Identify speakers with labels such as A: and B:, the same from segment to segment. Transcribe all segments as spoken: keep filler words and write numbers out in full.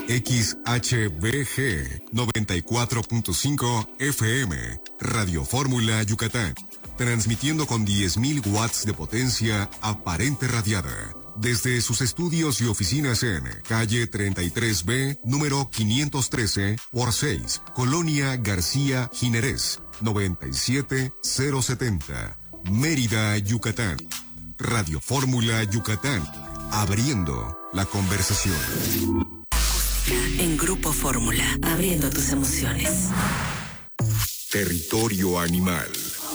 A: X H B G noventa y cuatro punto cinco F M, Radio Fórmula Yucatán, transmitiendo con diez mil watts de potencia aparente radiada, desde sus estudios y oficinas en calle treinta y tres B, número quinientos trece por seis, Colonia García Jiménez, noventa y siete mil setenta, Mérida, Yucatán. Radio Fórmula Yucatán, abriendo la conversación.
B: En Grupo Fórmula, abriendo tus emociones.
A: Territorio animal.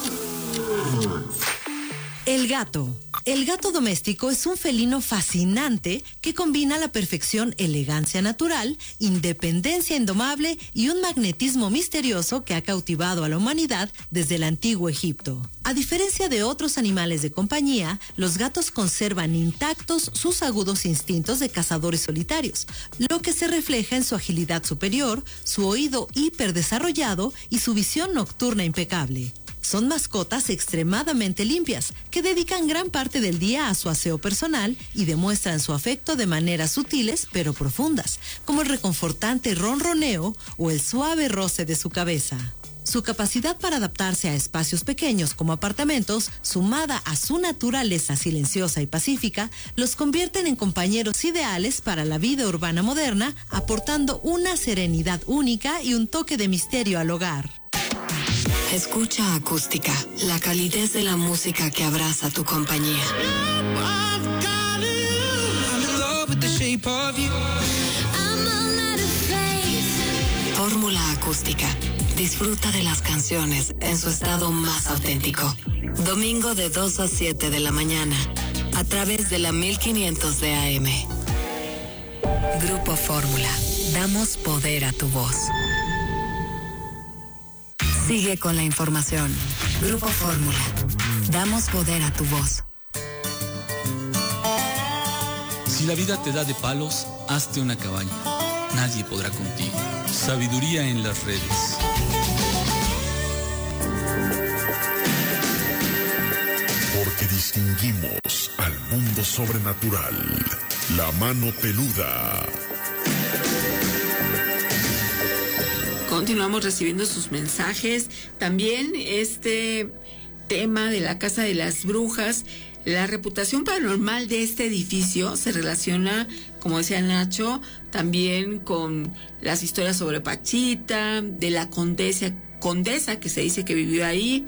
C: El gato. El gato doméstico es un felino fascinante que combina a la perfección elegancia natural, independencia indomable y un magnetismo misterioso que ha cautivado a la humanidad desde el antiguo Egipto. A diferencia de otros animales de compañía, los gatos conservan intactos sus agudos instintos de cazadores solitarios, lo que se refleja en su agilidad superior, su oído hiperdesarrollado y su visión nocturna impecable. Son mascotas extremadamente limpias, que dedican gran parte del día a su aseo personal y demuestran su afecto de maneras sutiles pero profundas, como el reconfortante ronroneo o el suave roce de su cabeza. Su capacidad para adaptarse a espacios pequeños como apartamentos, sumada a su naturaleza silenciosa y pacífica, los convierten en compañeros ideales para la vida urbana moderna, aportando una serenidad única y un toque de misterio al hogar.
B: Escucha Acústica, la calidez de la música que abraza tu compañía. Fórmula Acústica. Disfruta de las canciones en su estado más auténtico. Domingo de dos a siete de la mañana, a través de la mil quinientos de A M. Grupo Fórmula. Damos poder a tu voz. Sigue con la información. Grupo Fórmula. Damos poder a tu voz.
D: Si la vida te da de palos, hazte una cabaña. Nadie podrá contigo. Sabiduría en las redes.
E: Porque distinguimos al mundo sobrenatural. La mano peluda.
F: Continuamos recibiendo sus mensajes. También este tema de la Casa de las Brujas, la reputación paranormal de este edificio se relaciona, como decía Nacho, también con las historias sobre Pachita, de la condesa, condesa que se dice que vivió ahí.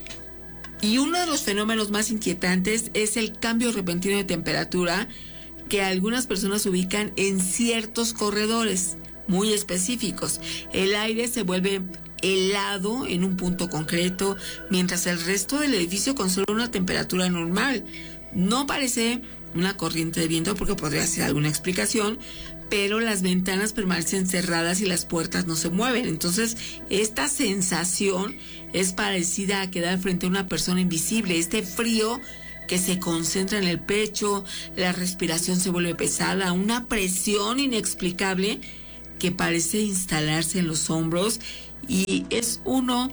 F: Y uno de los fenómenos más inquietantes es el cambio repentino de temperatura que algunas personas ubican en ciertos corredores muy específicos. El aire se vuelve helado en un punto concreto, mientras el resto del edificio conserva una temperatura normal. No parece una corriente de viento, porque podría ser alguna explicación, pero las ventanas permanecen cerradas y las puertas no se mueven. Entonces, esta sensación es parecida a quedar frente a una persona invisible. Este frío que se concentra en el pecho, la respiración se vuelve pesada, una presión inexplicable que parece instalarse en los hombros, y es uno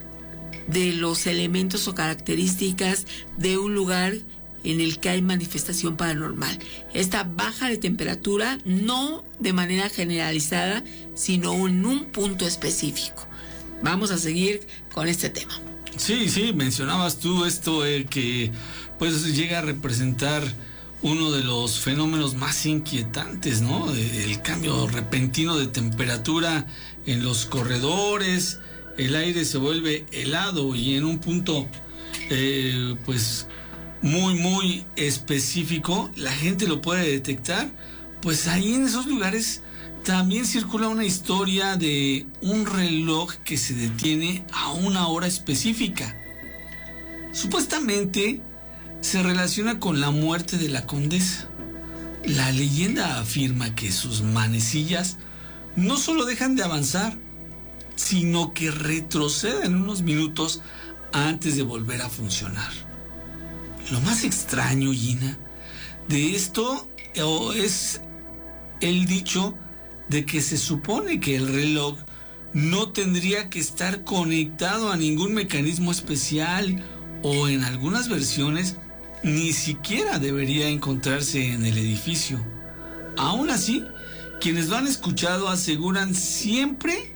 F: de los elementos o características de un lugar en el que hay manifestación paranormal. Esta baja de temperatura, no de manera generalizada, sino en un punto específico. Vamos a seguir con este tema.
D: Sí, sí, mencionabas tú esto, eh, que pues llega a representar uno de los fenómenos más inquietantes, ¿no? El cambio repentino de temperatura en los corredores, el aire se vuelve helado y en un punto, eh, pues, muy, muy específico, la gente lo puede detectar. Pues ahí en esos lugares también circula una historia de un reloj que se detiene a una hora específica. Supuestamente se relaciona con la muerte de la condesa. La leyenda afirma que sus manecillas no solo dejan de avanzar, sino que retroceden unos minutos antes de volver a funcionar. Lo más extraño, Gina, de esto es el dicho de que se supone que el reloj no tendría que estar conectado a ningún mecanismo especial, o en algunas versiones ni siquiera debería encontrarse en el edificio. Aún así, quienes lo han escuchado aseguran siempre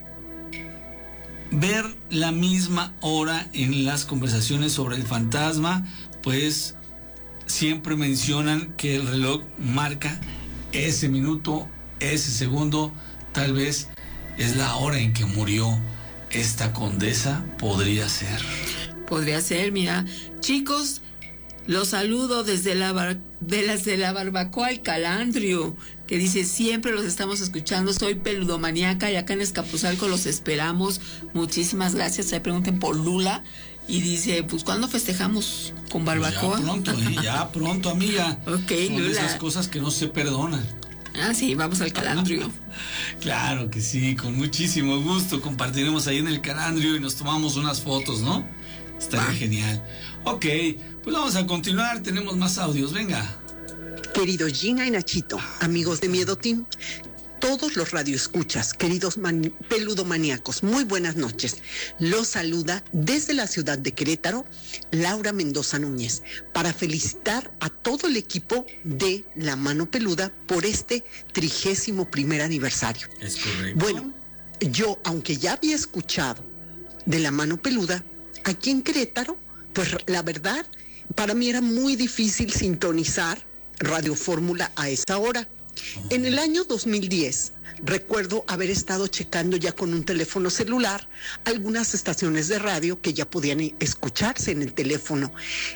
D: ver la misma hora en las conversaciones sobre el fantasma, pues siempre mencionan que el reloj marca ese minuto, ese segundo, tal vez es la hora en que murió esta condesa, podría ser.
F: Podría ser, mira, chicos, los saludo desde la bar, de las de la barbacoa al Calandrio, que dice, siempre los estamos escuchando, soy peludomaniaca y acá en Escapuzalco los esperamos, muchísimas gracias. Se pregunten por Lula y dice, pues ¿cuándo festejamos con barbacoa?
D: Pues ya pronto, ¿eh? ya pronto, amiga.
F: Ok,
D: Son
F: Lula.
D: esas cosas que no se perdonan.
F: Ah, sí, vamos al Calandrio.
D: Claro que sí, con muchísimo gusto compartiremos ahí en el Calandrio y nos tomamos unas fotos, ¿no? Estaría ah. genial. Ok, pues vamos a continuar, tenemos más audios, venga.
G: Queridos Gina y Nachito, amigos de Miedo Team, todos los radioescuchas, queridos man- peludomaníacos, muy buenas noches. Los saluda desde la ciudad de Querétaro, Laura Mendoza Núñez, para felicitar a todo el equipo de La Mano Peluda por este trigésimo primer aniversario.
D: Es correcto.
G: Bueno, yo, aunque ya había escuchado de La Mano Peluda, aquí en Querétaro, pues la verdad, para mí era muy difícil sintonizar Radio Fórmula a esa hora. En el año dos mil diez, recuerdo haber estado checando ya con un teléfono celular algunas estaciones de radio que ya podían escucharse en el teléfono.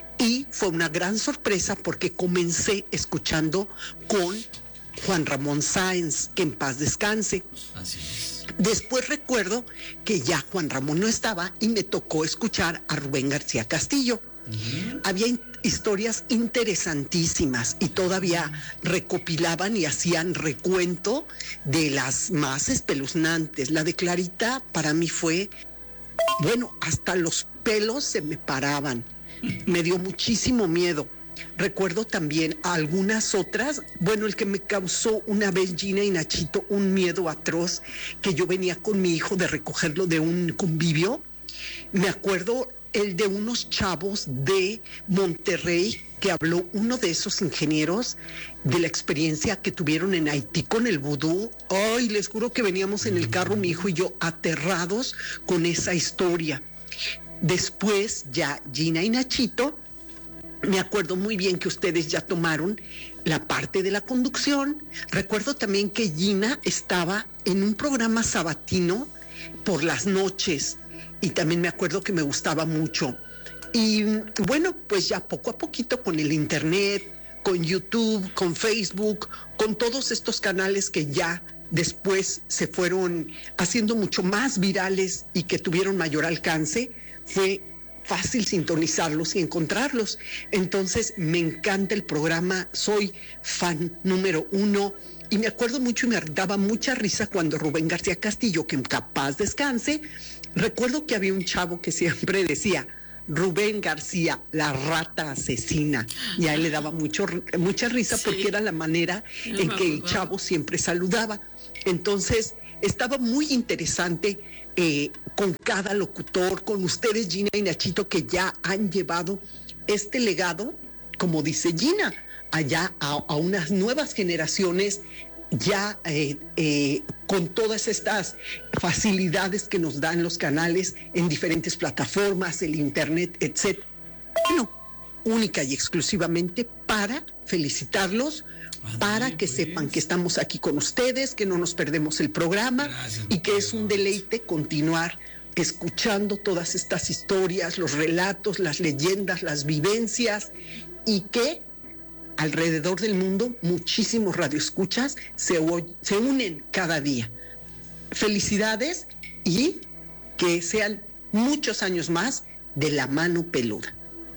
G: Y fue una gran sorpresa porque comencé escuchando con Juan Ramón Sáenz, que en paz descanse.
D: Así es.
G: Después recuerdo que ya Juan Ramón no estaba y me tocó escuchar a Rubén García Castillo. Uh-huh. Había in- historias interesantísimas y todavía recopilaban y hacían recuento de las más espeluznantes. La de Clarita para mí fue, bueno, hasta los pelos se me paraban. Me dio muchísimo miedo. Recuerdo también a algunas otras, bueno, el que me causó una vez Gina y Nachito un miedo atroz, que yo venía con mi hijo de recogerlo de un convivio. Me acuerdo el de unos chavos de Monterrey, que habló uno de esos ingenieros de la experiencia que tuvieron en Haití con el vudú. Ay, les juro que veníamos en el carro, mi hijo y yo, aterrados con esa historia. Después, ya Gina y Nachito, me acuerdo muy bien que ustedes ya tomaron la parte de la conducción. Recuerdo también que Gina estaba en un programa sabatino por las noches y también me acuerdo que me gustaba mucho. Y bueno, pues ya poco a poquito con el internet, con YouTube, con Facebook, con todos estos canales que ya después se fueron haciendo mucho más virales y que tuvieron mayor alcance, fue fácil sintonizarlos y encontrarlos. Entonces me encanta el programa, soy fan número uno y me acuerdo mucho y me daba mucha risa cuando Rubén García Castillo, que en paz descanse, recuerdo que había un chavo que siempre decía, Rubén García, la rata asesina, y a él le daba mucho, mucha risa sí, porque era la manera en que el chavo siempre saludaba. Entonces estaba muy interesante eh, con cada locutor, con ustedes Gina y Nachito, que ya han llevado este legado, como dice Gina, allá a, a unas nuevas generaciones, ya eh, eh, con todas estas facilidades que nos dan los canales en diferentes plataformas, el internet, etcétera. Bueno, única y exclusivamente para felicitarlos, para que sepan que estamos aquí con ustedes, que no nos perdemos el programa. Gracias, y que es un deleite continuar escuchando todas estas historias, los relatos, las leyendas, las vivencias, y que alrededor del mundo muchísimos radioescuchas se, se unen cada día. Felicidades y que sean muchos años más de La Mano Peluda.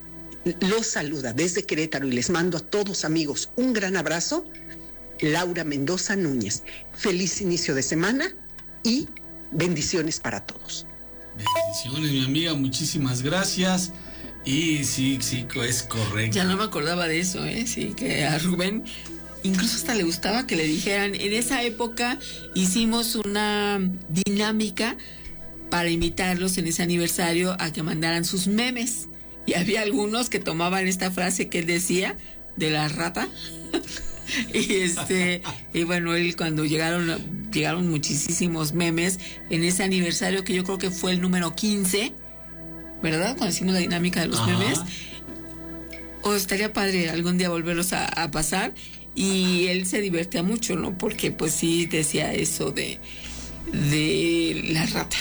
G: Los saluda desde Querétaro y les mando a todos, amigos, un gran abrazo. Laura Mendoza Núñez. Feliz inicio de semana y bendiciones para todos.
D: Bendiciones, mi amiga, muchísimas gracias. Y sí, sí, es correcto.
F: Ya no me acordaba de eso, ¿eh? Sí, que a Rubén incluso hasta le gustaba que le dijeran. En esa época hicimos una dinámica para invitarlos en ese aniversario a que mandaran sus memes. Y había algunos que tomaban esta frase que él decía, de la rata, Y este, y bueno, él cuando llegaron, llegaron muchísimos memes en ese aniversario que yo creo que fue el número quince, ¿verdad? Cuando hicimos la dinámica de los Ajá. memes. O estaría padre algún día volverlos a, a pasar. Y él se divertía mucho, ¿no? Porque pues sí decía eso de, de la rata.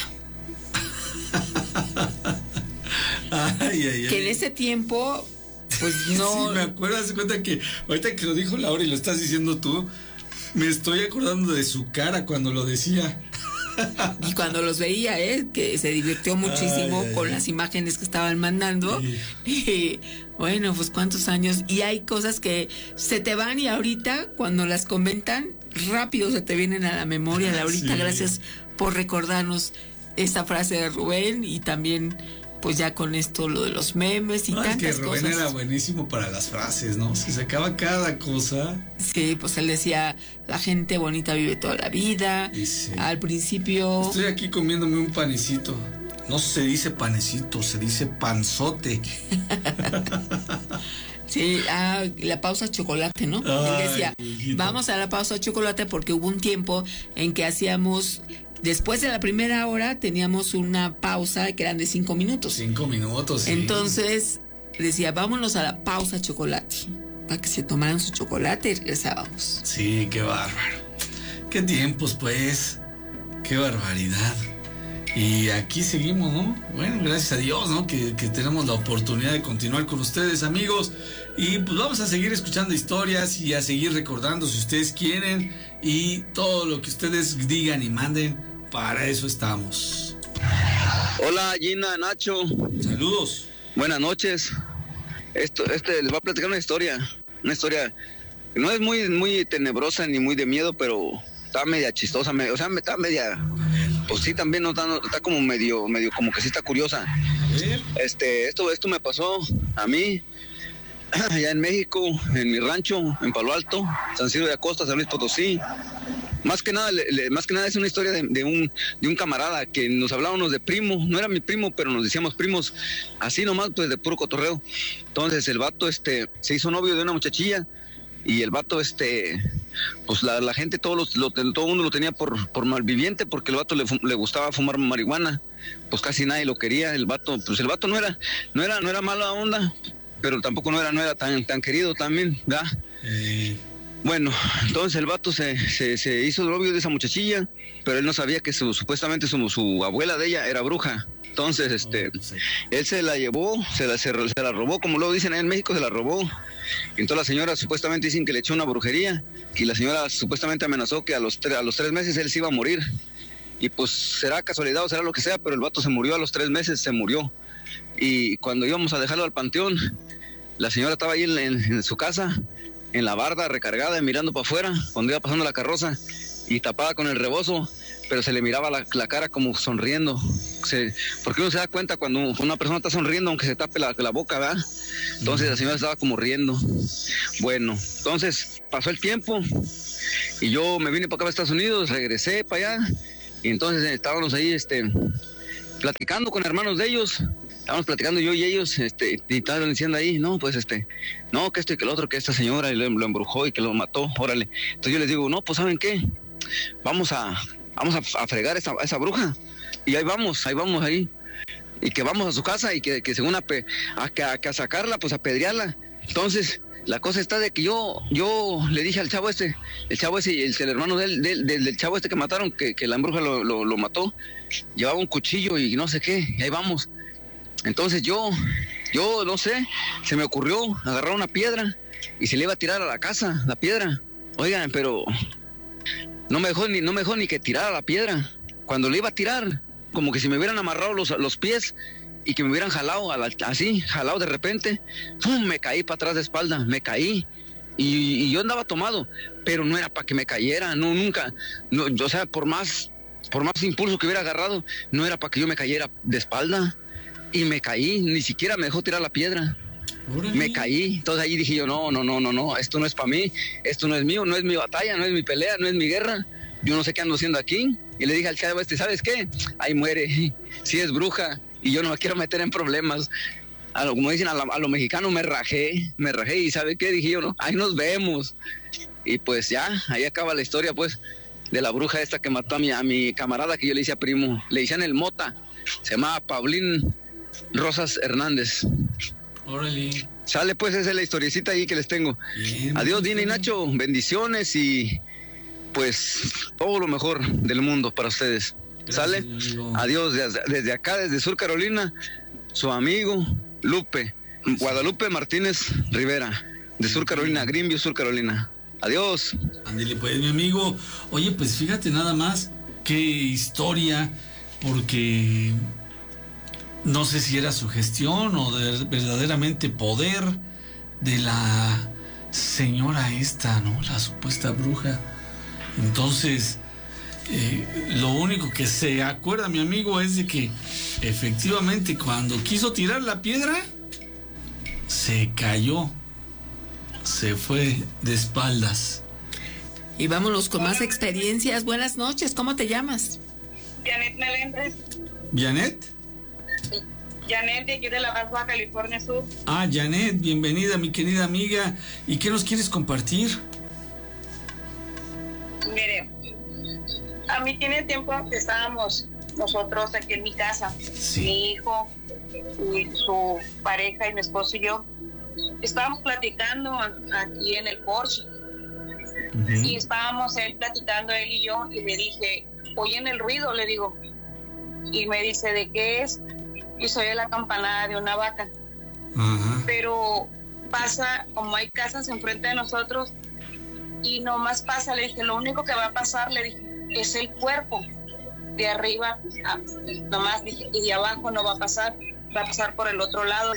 D: Ay, ay,
F: que
D: ay.
F: en ese tiempo, pues no.
D: Sí, me acuerdo, hace cuenta que ahorita que lo dijo Laura y lo estás diciendo tú, me estoy acordando de su cara cuando lo decía.
F: Y cuando los veía, ¿eh? Que se divirtió muchísimo ay, con ay, las imágenes que estaban mandando. Sí. Y bueno, pues cuántos años. Y hay cosas que se te van y ahorita, cuando las comentan, rápido se te vienen a la memoria. Laurita, sí. Gracias por recordarnos esta frase de Rubén y también... pues ya con esto lo de los memes y no, tantas
D: es que Rubén
F: cosas.
D: Era buenísimo para las frases, ¿no? Se sacaba cada cosa.
F: Sí, pues él decía, la gente bonita vive toda la vida. Sí. Al principio...
D: Estoy aquí comiéndome un panecito. No se dice panecito, se dice panzote.
F: Sí, ah, la pausa chocolate, ¿no? Ay, él decía, hijito. Vamos a la pausa chocolate porque hubo un tiempo en que hacíamos... Después de la primera hora teníamos una pausa que eran de cinco minutos.
D: Cinco minutos, sí.
F: Entonces decía, vámonos a la pausa chocolate. Para que se tomaran su chocolate y regresábamos.
D: Sí, qué bárbaro. Qué tiempos, pues. Qué barbaridad. Y aquí seguimos, ¿no? Bueno, gracias a Dios, ¿no? Que, que tenemos la oportunidad de continuar con ustedes, amigos. Y pues vamos a seguir escuchando historias y a seguir recordando si ustedes quieren. Y todo lo que ustedes digan y manden. Para eso estamos.
H: Hola Gina, Nacho.
D: Saludos.
H: Buenas noches. Esto, este les voy a platicar una historia, una historia que no es muy, muy tenebrosa ni muy de miedo, pero está media chistosa, me, o sea, está media, pues sí también no está, no, está como medio, medio como que sí está curiosa. Este, esto, esto me pasó a mí allá en México, en mi rancho, en Palo Alto, San Isidro de Acosta, San Luis Potosí. Más que nada, le, le, más que nada es una historia de, de un de un camarada que nos hablábamos de primo, no era mi primo, pero nos decíamos primos, así nomás, pues de puro cotorreo. Entonces el vato este se hizo novio de una muchachilla y el vato este pues la, la gente, todos los, lo, todo el mundo lo tenía por, por malviviente porque el vato le, le gustaba fumar marihuana, pues casi nadie lo quería, el vato, pues el vato no era, no era, no era mala onda, pero tampoco no era, no era tan, tan querido también, ¿verdad? Eh. Bueno, entonces el vato se, se, se hizo novio de esa muchachilla, pero él no sabía que su, supuestamente su, su abuela de ella era bruja. Entonces, este, oh, sí. él se la llevó, se la, se, se la robó, como luego dicen ahí en México, se la robó. Y entonces la señora supuestamente dicen que le echó una brujería, y la señora supuestamente amenazó que a los, tre- a los tres meses él se iba a morir. Y pues será casualidad o será lo que sea, pero el vato se murió a los tres meses, se murió. Y cuando íbamos a dejarlo al panteón, la señora estaba ahí en, en, en su casa, en la barda recargada, mirando para afuera, cuando iba pasando la carroza, y tapada con el rebozo, pero se le miraba la, la cara como sonriendo. Se, porque uno se da cuenta cuando una persona está sonriendo, aunque se tape la, la boca, ¿verdad? Entonces la señora estaba como riendo. Bueno, entonces pasó el tiempo, y yo me vine para acá a Estados Unidos, regresé para allá, y entonces estábamos ahí, este, platicando con hermanos de ellos. Estábamos platicando yo y ellos, este, y estaban diciendo ahí, no, pues este, no, que esto y que el otro, que esta señora lo, lo embrujó y que lo mató, órale. Entonces yo les digo, no, pues ¿saben qué? Vamos a, vamos a, a fregar a esa, a esa bruja. Y ahí vamos, ahí vamos ahí. Y que vamos a su casa y que, que según a, pe, a, a, a sacarla, pues a pedrearla. Entonces, la cosa está de que yo, yo le dije al chavo este, el chavo ese y el, el hermano del, del, del, del chavo este que mataron, que, que la bruja lo, lo, lo mató, llevaba un cuchillo y no sé qué, y ahí vamos. Entonces yo, yo no sé, se me ocurrió agarrar una piedra y se le iba a tirar a la casa, la piedra. Oigan, pero no me dejó ni, no me dejó ni que tirara la piedra. Cuando le iba a tirar, como que si me hubieran amarrado los, los pies y que me hubieran jalado, a la, así, jalado de repente, ¡pum! Me caí para atrás de espalda, me caí. Y, y yo andaba tomado, pero no era para que me cayera, no, nunca. No, o sea, por más, por más impulso que hubiera agarrado, no era para que yo me cayera de espalda. Y me caí, ni siquiera me dejó tirar la piedra. ¡Órale! Me caí, entonces ahí dije yo, no, no, no, no, no, esto no es para mí, esto no es mío, no es mi batalla, no es mi pelea, no es mi guerra, yo no sé qué ando haciendo aquí. Y le dije al chavo este, ¿sabes qué? Ahí muere, sí es bruja, y yo no me quiero meter en problemas. A lo, como dicen a, la, a lo mexicano, me rajé, me rajé, y ¿sabe qué? Dije yo, no, ahí nos vemos. Y pues ya, ahí acaba la historia, pues, de la bruja esta que mató a mi, a mi camarada que yo le hice a primo. Le decían el Mota, se llamaba Paulín Rosas Hernández.
D: Órale.
H: Sale, pues, esa es la historiecita ahí que les tengo. Bien, adiós, Dina y Nacho, bendiciones y pues todo lo mejor del mundo para ustedes. Gracias, ¿sale? Amigo. Adiós, desde, desde acá, desde Sur Carolina, su amigo Lupe, Guadalupe Martínez Rivera, de Sur Carolina, Greenview, Sur Carolina. Adiós.
D: Ándale, pues, mi amigo. Oye, pues fíjate nada más, qué historia, porque no sé si era sugestión o de verdaderamente poder de la señora esta, ¿no? La supuesta bruja. Entonces, eh, lo único que se acuerda mi amigo es de que efectivamente cuando quiso tirar la piedra, se cayó, se fue de espaldas.
F: Y vámonos con más experiencias. Buenas noches, ¿cómo te llamas?
I: Janet Meléndez.
D: ¿Janet?
I: Janet, de aquí de La Paz, Baja California Sur.
D: Ah, Janet, bienvenida, mi querida amiga. ¿Y qué nos quieres compartir?
I: Mire, a mí tiene tiempo que estábamos nosotros aquí en mi casa, sí. Mi hijo, y su pareja y mi esposo y yo, estábamos platicando aquí en el porche. Uh-huh. Y estábamos él platicando, él y yo, y le dije, oyen el ruido, le digo. Y me dice, ¿de qué es? Y soy la campanada de una vaca. Uh-huh. Pero pasa, como hay casas enfrente de nosotros, y nomás pasa, le dije, lo único que va a pasar, le dije, es el cuerpo. De arriba, ah, nomás dije, y de abajo no va a pasar, va a pasar por el otro lado.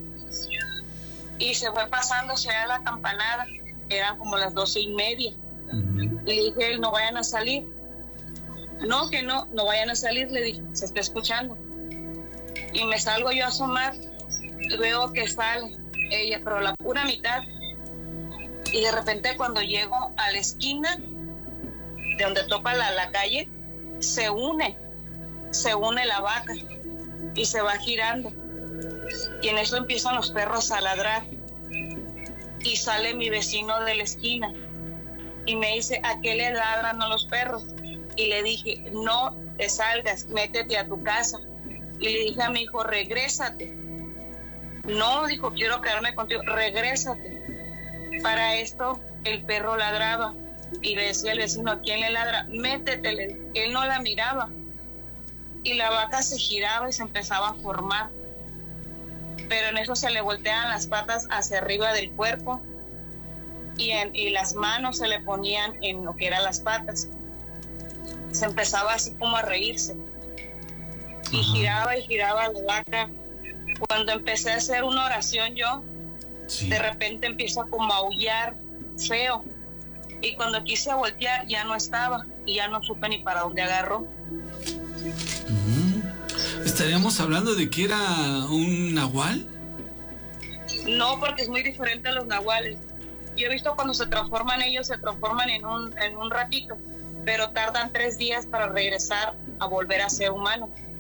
I: Y se fue pasando, se oía la campanada, eran como las doce y media. Uh-huh. Y le dije, no vayan a salir. No, que no, no vayan a salir, le dije, se está escuchando. Y me salgo yo a asomar y veo que sale ella, pero la pura mitad. Y de repente cuando llego a la esquina de donde toca la, la calle, se une, se une la vaca y se va girando. Y en eso empiezan los perros a ladrar. Y sale mi vecino de la esquina y me dice, ¿a qué le ladran a los perros? Y le dije, no te salgas, métete a tu casa. Y le dije a mi hijo, regrésate. No, dijo, quiero quedarme contigo, regrésate. Para esto, el perro ladraba y le decía al vecino, ¿a quién le ladra? Métete. Él no la miraba. Y la vaca se giraba y se empezaba a formar. Pero en eso se le volteaban las patas hacia arriba del cuerpo y, en, y las manos se le ponían en lo que eran las patas. Se empezaba así como a reírse. Y uh-huh. giraba y giraba la vaca. Cuando empecé a hacer una oración yo, sí. de repente empieza como a aullar feo. Y cuando quise voltear ya no estaba y ya no supe ni para dónde agarró.
D: Uh-huh. ¿Estaríamos hablando de que era un nahual?
I: No, porque es muy diferente a los nahuales. Yo he visto cuando se transforman ellos, se transforman en un, en un ratito, pero tardan tres días para regresar a volver a ser humanos.